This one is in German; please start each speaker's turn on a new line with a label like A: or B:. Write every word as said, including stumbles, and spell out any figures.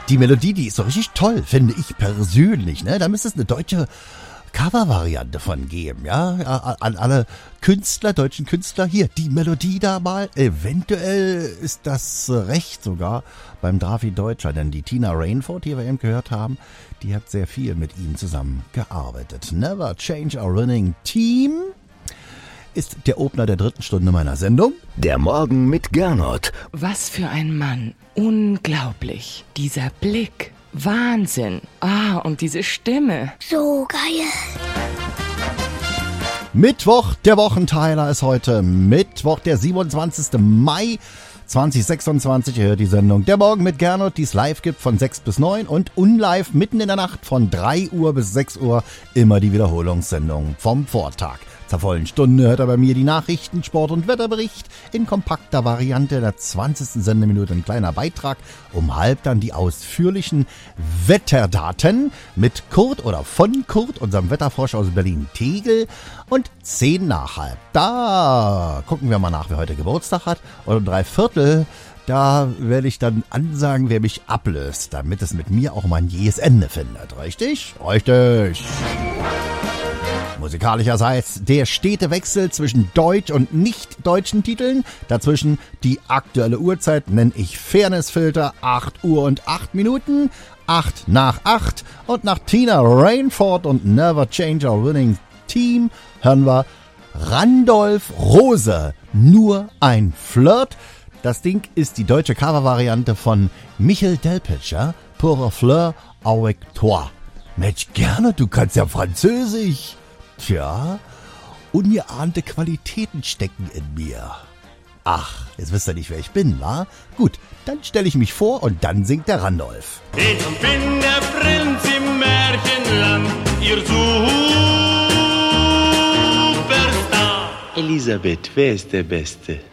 A: Die Melodie, die ist so richtig toll, finde ich persönlich. Ne? Da müsste es eine deutsche Cover-Variante von geben, ja, an alle Künstler, deutschen Künstler, hier, die Melodie da mal, eventuell ist das recht sogar beim Drafi Deutscher, denn die Tina Rainford, die wir eben gehört haben, die hat sehr viel mit ihm zusammengearbeitet. Never Change Our Winning Team ist der Opener der dritten Stunde meiner Sendung.
B: Der Morgen mit Gernot.
C: Was für ein Mann, unglaublich, dieser Blick. Wahnsinn. Ah, und diese Stimme.
D: So geil.
A: Mittwoch, der Wochenteiler ist heute Mittwoch, der siebenundzwanzigsten Mai zweitausendsechsundzwanzig. Ihr hört die Sendung Der Morgen mit Gernot, die es live gibt von sechs bis neun und unlive mitten in der Nacht von drei Uhr bis sechs Uhr. Immer die Wiederholungssendung vom Vortag. Zur vollen Stunde hört er bei mir die Nachrichten, Sport- und Wetterbericht in kompakter Variante. In der zwanzigsten Sendeminute ein kleiner Beitrag. Um halb dann die ausführlichen Wetterdaten mit Kurt oder von Kurt, unserem Wetterforscher aus Berlin-Tegel. Und zehn nach halb. Da gucken wir mal nach, wer heute Geburtstag hat. Und um drei Viertel, da werde ich dann ansagen, wer mich ablöst, damit es mit mir auch mal ein jähes Ende findet. Richtig? Richtig. Musikalischerseits der stete Wechsel zwischen deutsch- und nicht-deutschen Titeln. Dazwischen die aktuelle Uhrzeit nenne ich Fairnessfilter, acht Uhr und acht Minuten, acht nach acht. Und nach Tina Rainford und Never Change Our Winning Team hören wir Randolph Rose, nur ein Flirt. Das Ding ist die deutsche Covervariante von Michel Delpech, Pour un flirt avec toi. Mensch, gerne, du kannst ja Französisch. Tja, ungeahnte Qualitäten stecken in mir. Ach, jetzt wisst ihr nicht, wer ich bin, wa? Gut, dann stelle ich mich vor und dann singt der Randolph.
E: Ich bin der Prinz im Märchenland, ihr Superstar.
F: Elisabeth, wer ist der Beste?